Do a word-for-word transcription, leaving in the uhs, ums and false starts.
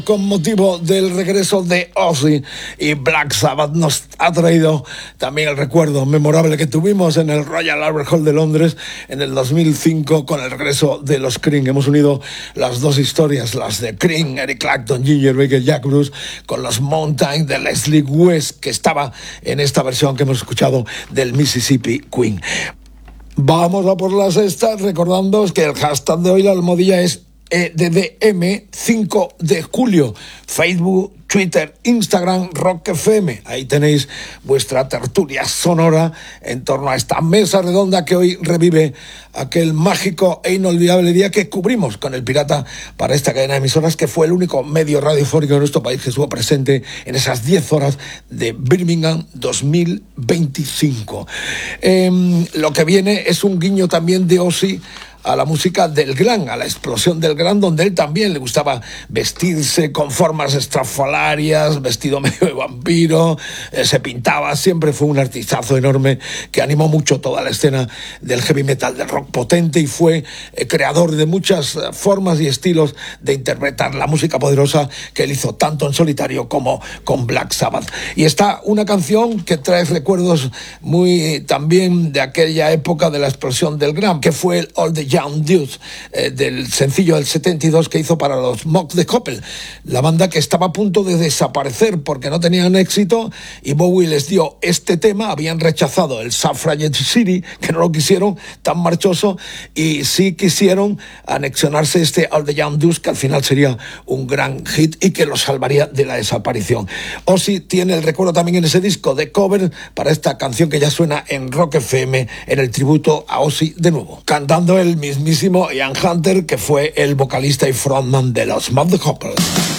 Con motivo del regreso de Ozzy y Black Sabbath nos ha traído también el recuerdo memorable que tuvimos en el Royal Albert Hall de Londres en el dos mil cinco con el regreso de los Cream. Hemos unido las dos historias, las de Cream, Eric Clapton, Ginger Baker, Jack Bruce, con los Mountain de Leslie West, que estaba en esta versión que hemos escuchado del Mississippi Queen. Vamos a por la sexta, recordándoos que el hashtag de hoy, la almohadilla, es E D D M cinco de julio. Facebook, Twitter, Instagram, Rock F M. Ahí tenéis vuestra tertulia sonora en torno a esta mesa redonda que hoy revive aquel mágico e inolvidable día que cubrimos con el Pirata para esta cadena de emisoras, que fue el único medio radiofónico de nuestro país que estuvo presente en esas diez horas de Birmingham dos mil veinticinco. Eh, lo que viene es un guiño también de Ozzy a la música del glam, a la explosión del glam, donde él también le gustaba vestirse con formas estrafalarias, vestido medio de vampiro, eh, se pintaba, siempre fue un artistazo enorme que animó mucho toda la escena del heavy metal, del rock potente, y fue eh, creador de muchas eh, formas y estilos de interpretar la música poderosa que él hizo tanto en solitario como con Black Sabbath. Y está una canción que trae recuerdos muy eh, también de aquella época de la explosión del glam, que fue el All the Young Dudes, eh, del sencillo del setenta y dos que hizo para los Mock the Couple, la banda que estaba a punto de desaparecer porque no tenían éxito, y Bowie les dio este tema. Habían rechazado el Suffragette City, que no lo quisieron, tan marchoso, y sí quisieron anexionarse este All the Young Dudes, que al final sería un gran hit y que los salvaría de la desaparición. Ozzy tiene el recuerdo también en ese disco de cover para esta canción que ya suena en Rock F M, en el tributo a Ozzy de nuevo, cantando el mismísimo Ian Hunter, que fue el vocalista y frontman de los Mock the Couple.